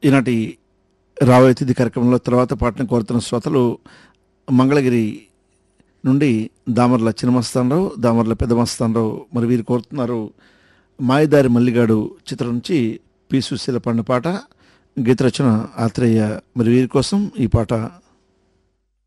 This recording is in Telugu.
ఈనాటి రాబోయే తిథి కార్యక్రమంలో తర్వాత పాటను కోరుతున్న శ్రోతలు మంగళగిరి నుండి దామర్ల చిన్నమస్తానరావు, దామర్ల పెద్దమస్తానరావు. మరి వీరు కోరుతున్నారు మాయదారి మల్లిగాడు చిత్రం నుంచి పి సుశీల పాడిన పాట, గీత రచన ఆత్రేయ. మరి వీరి కోసం ఈ పాట.